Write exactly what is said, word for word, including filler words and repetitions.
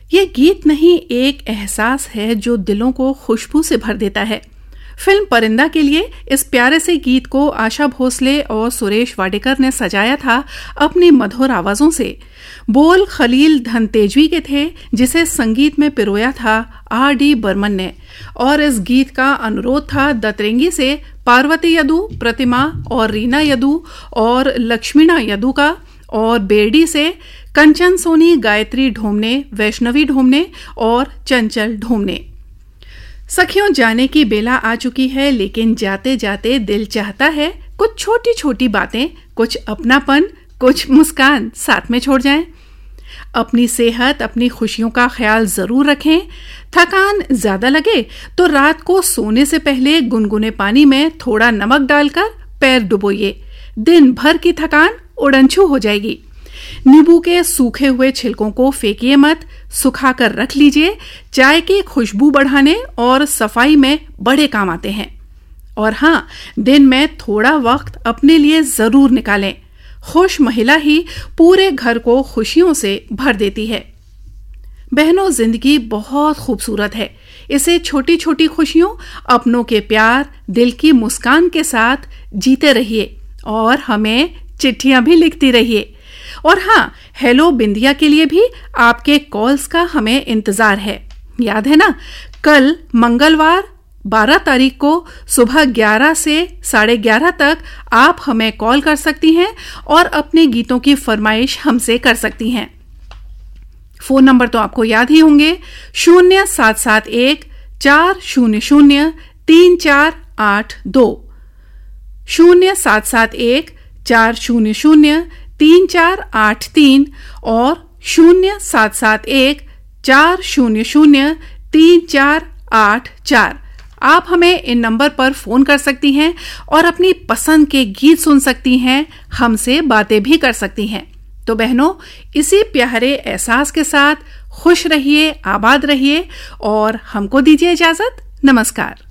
ये गीत नहीं, एक एहसास है जो दिलों को खुशबू से भर देता है। फिल्म परिंदा के लिए इस प्यारे से गीत को आशा भोसले और सुरेश वाडेकर ने सजाया था अपनी मधुर आवाजों से। बोल खलील धनतेजवी के थे, जिसे संगीत में पिरोया था आर डी बर्मन ने, और इस गीत का अनुरोध था दतरेंगी से पार्वती यदु, प्रतिमा और रीना यदु और लक्ष्मीना यदु का, और बेरडी से कंचन सोनी, गायत्री ढोमने, वैष्णवी ढोमने और चंचल ढोमने। सखियों, जाने की बेला आ चुकी है, लेकिन जाते जाते दिल चाहता है कुछ छोटी छोटी बातें, कुछ अपनापन, कुछ मुस्कान साथ में छोड़ जाएं। अपनी सेहत, अपनी खुशियों का ख्याल जरूर रखें। थकान ज्यादा लगे तो रात को सोने से पहले गुनगुने पानी में थोड़ा नमक डालकर पैर डुबोइए। दिन भर की थकान उड़नछू हो जाएगी। नींबू के सूखे हुए छिलकों को फेंकिए मत, सुखाकर रख लीजिए। चाय की खुशबू बढ़ाने और सफाई में बड़े काम आते हैं। और हाँ, दिन में थोड़ा वक्त अपने लिए जरूर निकालें। खुश महिला ही पूरे घर को खुशियों से भर देती है। बहनों, जिंदगी बहुत खूबसूरत है। इसे छोटी छोटी खुशियों, अपनों के प्यार, दिल की मुस्कान के साथ जीते रहिए और हमें चिट्ठियां भी लिखती रहिए। और हाँ, हेलो बिंदिया के लिए भी आपके कॉल्स का हमें इंतजार है। याद है ना, कल मंगलवार बारह तारीख को सुबह ग्यारह से साढ़े ग्यारह तक आप हमें कॉल कर सकती हैं और अपने गीतों की फरमाइश हमसे कर सकती हैं। फोन नंबर तो आपको याद ही होंगे, शून्य सात सात एक चार शून्य शून्य तीन चार आठ दो, शून्य सात सात एक चार शून्य शून्य तीन चार आठ तीन और शून्य सात सात एक चार शून्य शून्य तीन चार आठ चार। आप हमें इन नंबर पर फोन कर सकती हैं और अपनी पसंद के गीत सुन सकती हैं, हमसे बातें भी कर सकती हैं। तो बहनों, इसी प्यारे एहसास के साथ खुश रहिए, आबाद रहिए और हमको दीजिए इजाजत। नमस्कार।